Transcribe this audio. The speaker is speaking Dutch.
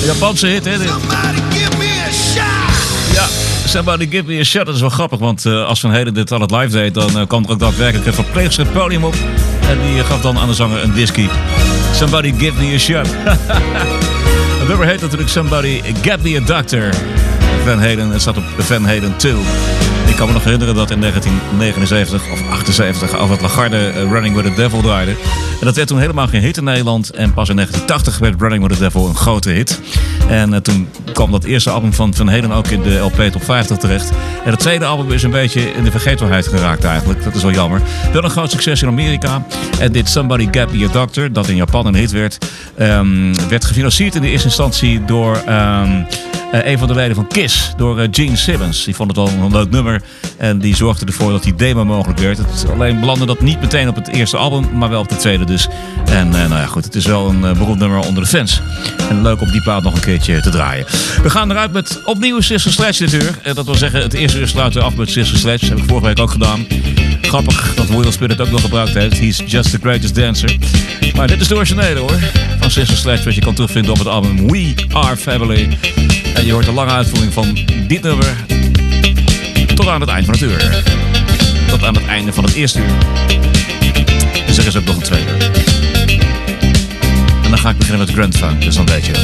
Japanse hit, hè? Dit. Ja, Somebody Give Me A Shot. Dat is wel grappig, want als Van Halen dit al het live deed... dan kwam er ook daadwerkelijk een verpleegster het podium op. En die gaf dan aan de zanger een whisky. Somebody Give Me A Shot. Het nummer heet natuurlijk Somebody Get Me A Doctor. Van Halen, het staat op Van Halen 2. Ik kan me nog herinneren dat in 1979 of 78 Alfred Lagarde Running With The Devil draaide. En dat werd toen helemaal geen hit in Nederland. En pas in 1980 werd Running With The Devil een grote hit. En toen kwam dat eerste album van Van Halen ook in de LP Top 50 terecht. En het tweede album is een beetje in de vergetelheid geraakt eigenlijk. Dat is wel jammer. Wel een groot succes in Amerika. En dit Somebody Get Me A Doctor, dat in Japan een hit werd, werd gefinancierd in de eerste instantie door... een van de leden van Kiss, door Gene Simmons. Die vond het wel een leuk nummer en die zorgde ervoor dat die demo mogelijk werd. Alleen belandde dat niet meteen op het eerste album, maar wel op de tweede dus. En nou ja, goed, het is wel een beroemd nummer onder de fans. En leuk om die plaat nog een keertje te draaien. We gaan eruit met opnieuw Sister Sledge dit uur. Dat wil zeggen, het eerste uur sluiten we af met Sister Sledge. Dat heb ik vorige week ook gedaan. Grappig dat Will Smith het ook nog gebruikt heeft. He's just the greatest dancer. Maar dit is de originele hoor, van Sister Sledge, wat je kan terugvinden op het album We Are Family. En je hoort de lange uitvoering van dit nummer tot aan het eind van het uur. Tot aan het einde van het eerste uur. Dus er is ook nog een tweede. En dan ga ik beginnen met Grand Funk, dus dan weet je dat.